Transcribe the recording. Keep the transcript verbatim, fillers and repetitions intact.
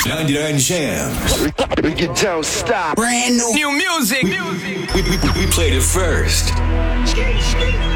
ninety-nine Jams. You don't stop. Brand new, new music. We, we, we, we played it first.